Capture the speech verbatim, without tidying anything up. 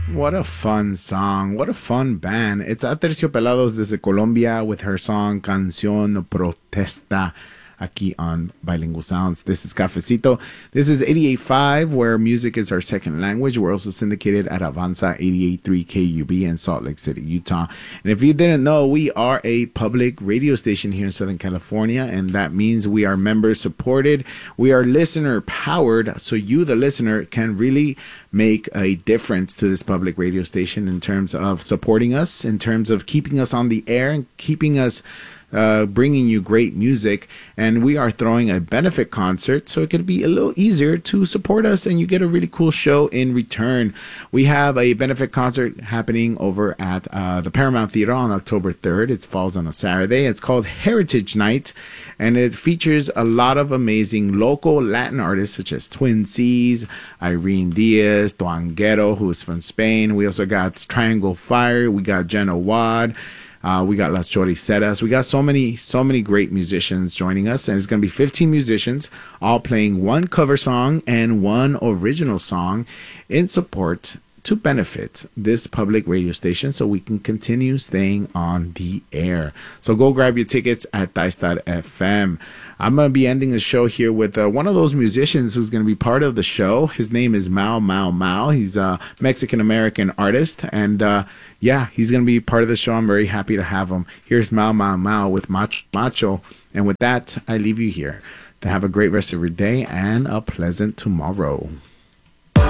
What a fun song. What a fun band. It's Aterciopelados desde Colombia with her song Canción Protesta aquí on Bilingual Sounds. This is Cafecito. This is eighty-eight point five, where music is our second language. We're also syndicated at Avanza eighty-eight point three K U B in Salt Lake City, Utah. And if you didn't know, we are a public radio station here in Southern California, and that means we are member supported. We are listener powered, so you, the listener, can really make a difference to this public radio station in terms of supporting us, in terms of keeping us on the air and keeping us uh, bringing you great music. And we are throwing a benefit concert, so it could be a little easier to support us and you get a really cool show in return. We have a benefit concert happening over at uh, the Paramount Theater on October third. It falls on a Saturday. It's called Heritage Night, and it features a lot of amazing local Latin artists such as Twin Seas, Irene Diaz, Tuanguero, who's from Spain. We also got Triangle Fire. We got Jenna Wad. Uh, we got Las Choriceras. We got so many, so many great musicians joining us. And it's going to be fifteen musicians all playing one cover song and one original song in support to benefit this public radio station so we can continue staying on the air. So go grab your tickets at dice dot f m. I'm going to be ending the show here with uh, one of those musicians who's going to be part of the show. His name is Mau Mau Mau. He's a Mexican-American artist, and uh, yeah, he's going to be part of the show. I'm very happy to have him. Here's Mau Mau Mau with Macho Macho. And with that, I leave you here to have a great rest of your day and a pleasant tomorrow.